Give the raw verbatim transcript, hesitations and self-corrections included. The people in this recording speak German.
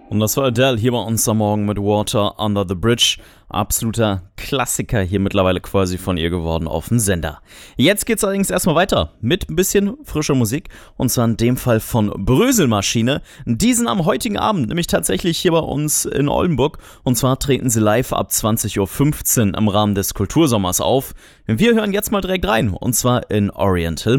Und das war Adele hier bei uns am Morgen mit Water Under the Bridge. Absoluter Klassiker hier mittlerweile quasi von ihr geworden auf dem Sender. Jetzt geht's allerdings erstmal weiter mit ein bisschen frischer Musik. Und zwar in dem Fall von Bröselmaschine. Die sind am heutigen Abend nämlich tatsächlich hier bei uns in Oldenburg. Und zwar treten sie live ab zwanzig Uhr fünfzehn im Rahmen des Kultursommers auf. Wir hören jetzt mal direkt rein. Und zwar in Oriental